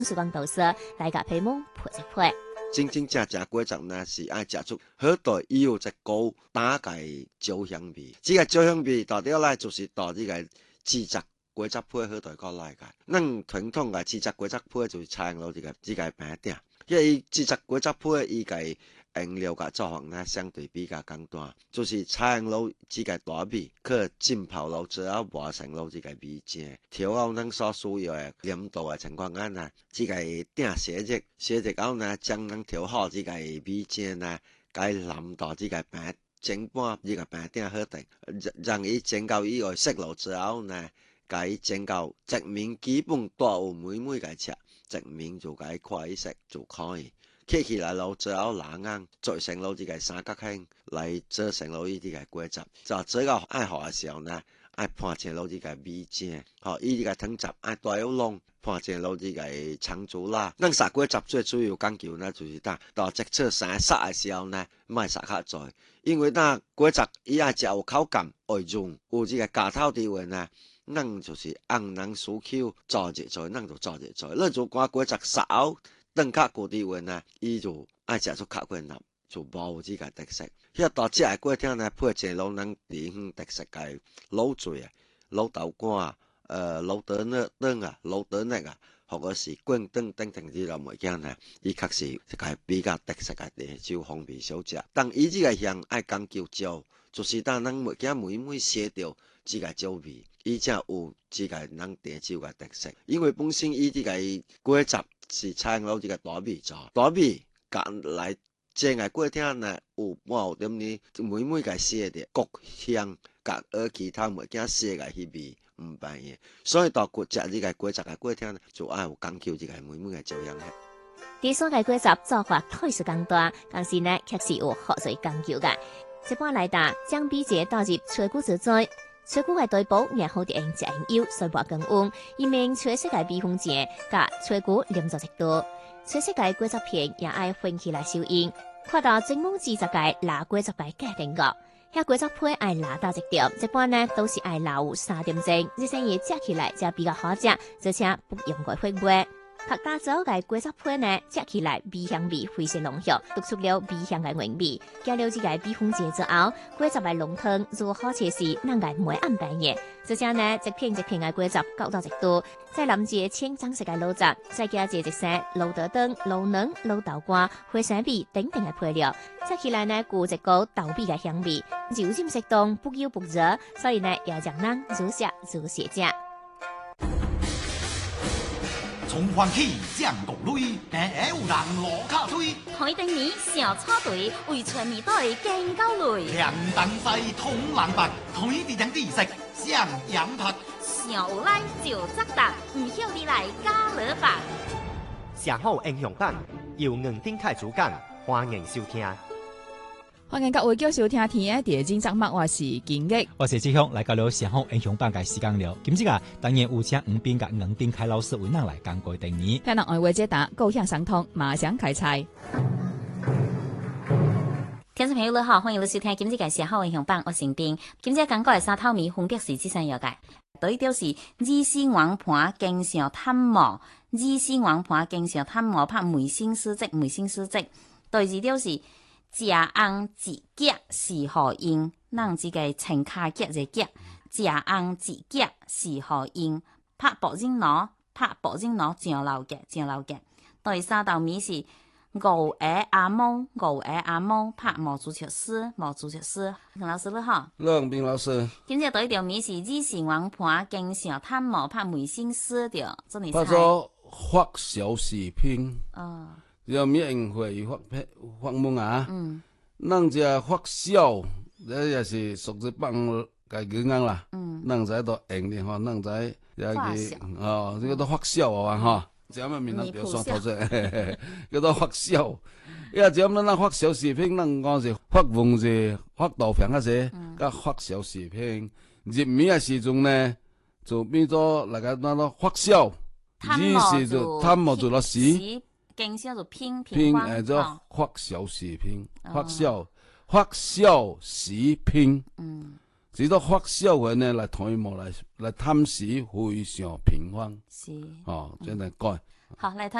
曙光豆沙来甲皮毛配一配。 真正食果汁呢，是爱食出好大以后一股打嘅酒香味。這個酒香味到底咧，就是到呢個自汁果汁配好大個來嘅。咱傳統嘅自汁果汁配就是採用到呢個餅店，因為自汁果汁配伊個原料嘅做法呢，相對比較簡單，就是採用到呢個大米，去浸泡到之後磨成到呢個米漿，調好咱所需要嘅鹽度嘅情況下呢，呢個鼎寫熱後呢，將咱調好呢個米漿呢，該淋到呢個餅整半呢個餅鼎好定，讓伊整到以後熟落之後呢，該整到直面基本都有每個吃，直面就該快食就可以。揢起來了之後，拿硬做成了呢個三角形，來做成了呢個果汁。就做到愛好嘅時候呢，愛拌成了呢個米漿，好，伊呢個湯汁愛大有濃，拌成了呢個長竹啦。咱殺果汁最主要講究呢，就是到即出生殺嘅時候呢，莫殺較濟，因為咱果汁伊愛食有口感，會潤，有呢個加頭地位呢。咱就是按人需求做熱做，咱就做熱做。咱就講果汁殺後。等較固地位呢，伊就愛食出較過濃，就無呢個特色。迄到食個過程呢，配一老人地方特色嘅滷水啊、滷豆乾滷豆蛋啊、滷豆泥啊，或者是滾蛋等等呢類物件呢，伊確實一個比較特色嘅地酒風味小食。但伊呢個香愛講究酒，就是當咱物件每寫到呢個酒味，伊才有呢個咱地酒嘅特色。因為本身伊呢個果汁。是採用到這個大米做，大米揀來蒸嘅過程呢，有半點呢，每個寫的各香，甲其他物件寫嘅迄味唔同嘅，所以到食呢個果汁嘅過程呢，就愛有講究這個每個酒香嘅。 第三個果汁做法推是簡單，但是呢，確實有好多講究嘅。一般來打，將米汁倒入炊具之中。炊具嘅底部然後啲用石油水撥降溫，以免炊色嘅米粉漿甲炊具黏咗一道。炊色嘅果汁片也愛混起來收音，看到蒸籠20個拿果汁嘅界定個，遐果汁配愛拿到一條，一般呢都是愛拿有3點鐘，這些嘢食起來才比較好食，而且不用過火煨。拍打走嘅果汁配呢，食起來米香味非常濃郁，突出了米香嘅原味。加了這個米粉漿之後，果汁嘅濃湯如好切時，咱個梅暗白嘅。而且呢，一片一片嘅果汁攪到一度，再淋一淺棕色嘅滷汁，再加一些滷豆蛋、滷卵、滷豆乾、花生米等等嘅配料，食起來呢，具一股豆米嘅香味，柔韌適當，不油不熱，所以呢，要讓人如食如謝食。 從歡喜降國淚，平下有人落卡推。 海丁年小草隊為全面隊更高累。 兩等西通人白，推地將地食上羊拍。 上有來就責答，唔曉你來加勒白。 上好英雄版由兩頂開主講，歡迎收聽。 歡迎各位繼續收聽天嘅第2集節目，我是金玉， 我是志雄，來到了上好英雄版嘅時間了。今次啊，當然有請吳斌甲兩頂開老師為咱來講過第2。 聽人愛話解答，高興相通，馬上開菜。 聽眾朋友你好，歡迎你收聽今次嘅上好英雄版，我是吳斌。今次講過嘅3套米分別是這三樣嘅，第一條是二仙王盤經常探毛，二仙王盤經常探毛拍梅心絲織，梅心絲織。第二條是食紅自夾是何用？咱這個青卡夾一夾，食紅自夾是何用？拍薄蒸螺，拍薄蒸螺醬流嘅，醬流嘅。第三道米是牛耳阿毛，牛耳阿毛拍毛豬腳絲，毛豬腳絲。陳老師你好， 兩邊老師。 今次第一條米是二仙王盤經常探毛拍梅心絲的，這裡拍做發燒食品。要免用會發夢啊！咱這發燒，這也是屬於幫家己講啦。咱在度用的吼，咱在也去哦，這個都發燒啊哈！這樣面人表說頭先，叫做發燒。因為這樣咱發燒食品，咱講是發夢是發豆片嗰些，甲發燒食品。入面嘅時陣呢，就變咗那個那個發燒，於是就探毛做咗死。 經常就拼做發燒食品，發燒食品，只到發燒嘅呢來推毛來探食非常平凡， 是真係改。 好，嚟睇。